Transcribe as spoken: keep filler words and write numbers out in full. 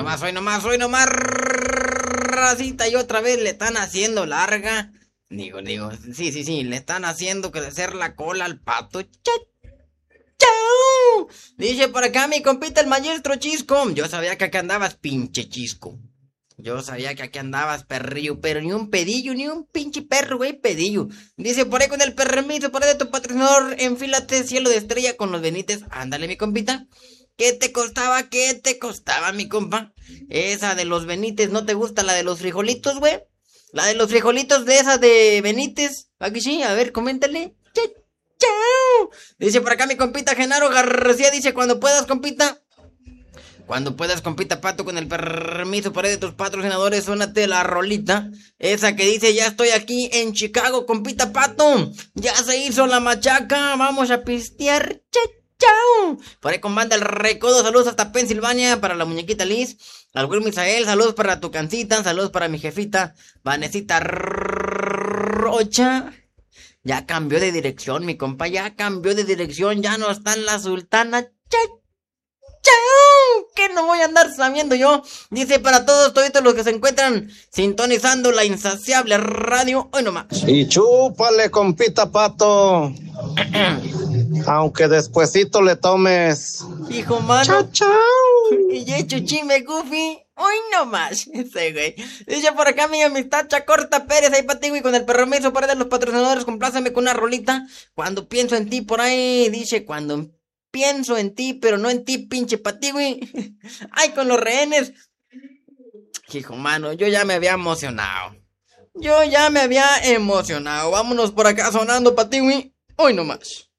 nomás, hoy nomás, hoy nomás, racita, y otra vez le están haciendo larga. Digo, digo, sí, sí, sí, le están haciendo crecer la cola al pato. ¡Chao! ¡Chao! Dice por acá mi compita el maestro Chisco. Yo sabía que aquí andabas, pinche Chisco. Yo sabía que aquí andabas, perrillo, pero ni un pedillo, ni un pinche perro, güey, pedillo. Dice por ahí con el permiso, por ahí de tu patrocinador, enfílate cielo de estrella con los Benítez. Ándale, mi compita. ¿Qué te costaba? ¿Qué te costaba, mi compa? Esa de los Benítez, ¿no te gusta la de los frijolitos, güey? La de los frijolitos de esa de Benítez. Aquí sí, a ver, coméntale. ¡Chao! Dice por acá mi compita Genaro García, dice, cuando puedas, compita. Cuando puedas, compita Pato, con el permiso por ahí de tus patrocinadores, suénate la rolita. Esa que dice, ya estoy aquí en Chicago, compita Pato. Ya se hizo la machaca, vamos a pistear. ¡Chao! Por ahí con banda el recodo, saludos hasta Pensilvania para la muñequita Liz. Al güey Misael, saludos para tu cancita, saludos para mi jefita Vanesita Rocha. Ya cambió de dirección, mi compa, ya cambió de dirección, ya no está en la Sultana. ¡Chao! ¡Chao! Que no voy a andar sabiendo yo. Dice para todos, toditos los que se encuentran sintonizando la insaciable radio, hoy nomás. Y chúpale, compita Pato. Aunque despuesito le tomes. Hijo mano. Chao, chao. Y yo chuchime Goofy. Hoy nomás. Ese güey. Dice por acá mi amistad Chacorta Pérez. Ahí para ti, güey, con el permiso por ahí de los patrocinadores. Compláceme con una rolita. Cuando pienso en ti por ahí. Dice cuando pienso en ti, pero no en ti, pinche pati, güey. Ay, con los rehenes. Hijo mano, yo ya me había emocionado. Yo ya me había emocionado. Vámonos por acá sonando pati, güey. Hoy nomás.